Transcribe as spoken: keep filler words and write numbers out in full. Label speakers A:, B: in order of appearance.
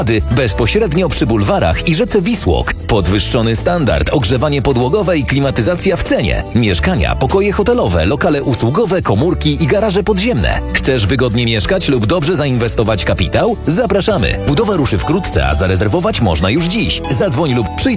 A: bezpośrednio przy bulwarach i rzece Wisłok. Podwyższony standard, ogrzewanie podłogowe i klimatyzacja w cenie. Mieszkania, pokoje hotelowe, lokale usługowe, komórki i garaże podziemne. Chcesz wygodnie mieszkać lub dobrze zainwestować kapitał? Zapraszamy. Budowa ruszy wkrótce, a zarezerwować można już dziś. Zadzwoń lub przyjdź